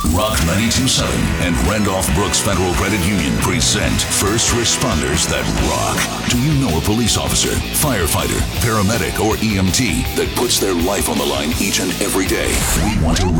Rock 92.7 and Randolph Brooks Federal Credit Union present First Responders That Rock. Do you know a police officer, firefighter, paramedic, or EMT that puts their life on the line each and every day? We want to